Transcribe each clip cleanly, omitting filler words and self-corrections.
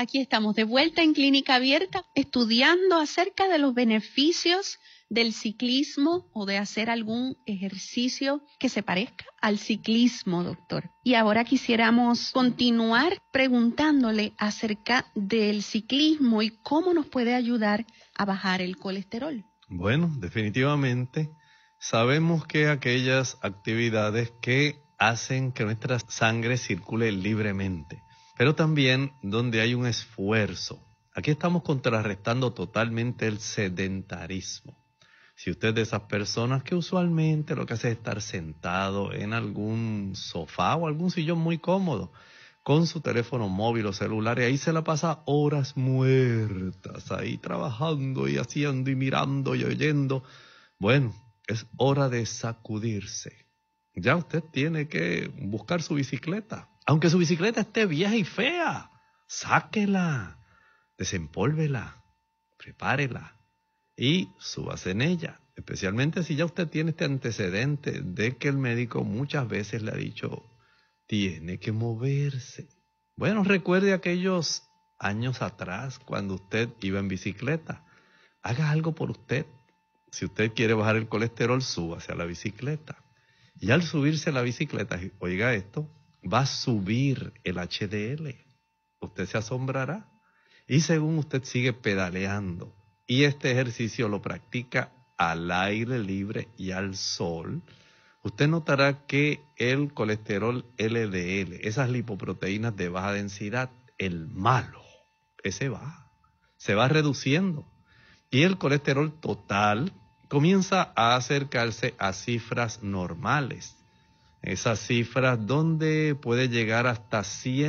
Aquí estamos de vuelta en Clínica Abierta, estudiando acerca de los beneficios del ciclismo o de hacer algún ejercicio que se parezca al ciclismo, doctor. Y ahora quisiéramos continuar preguntándole acerca del ciclismo y cómo nos puede ayudar a bajar el colesterol. Bueno, definitivamente sabemos que aquellas actividades que hacen que nuestra sangre circule libremente, pero también donde hay un esfuerzo. Aquí estamos contrarrestando totalmente el sedentarismo. Si usted es de esas personas que usualmente lo que hace es estar sentado en algún sofá o algún sillón muy cómodo, con su teléfono móvil o celular, y ahí se la pasa horas muertas, ahí trabajando y haciendo y mirando y oyendo, bueno, es hora de sacudirse. Ya usted tiene que buscar su bicicleta. Aunque su bicicleta esté vieja y fea, sáquela, desempólvela, prepárela y súbase en ella. Especialmente si ya usted tiene este antecedente de que el médico muchas veces le ha dicho, tiene que moverse. Bueno, recuerde aquellos años atrás cuando usted iba en bicicleta. Haga algo por usted. Si usted quiere bajar el colesterol, súbase a la bicicleta. Y al subirse a la bicicleta, oiga esto, va a subir el HDL. Usted se asombrará. Y según usted sigue pedaleando, y este ejercicio lo practica al aire libre y al sol, usted notará que el colesterol LDL, esas lipoproteínas de baja densidad, el malo, ese se va reduciendo. Y el colesterol total comienza a acercarse a cifras normales. Esas cifras donde puede llegar hasta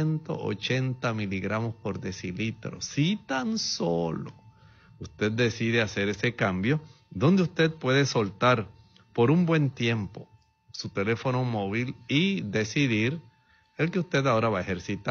180 miligramos por decilitro. Si tan solo usted decide hacer ese cambio, donde usted puede soltar por un buen tiempo su teléfono móvil y decidir el que usted ahora va a ejercitar.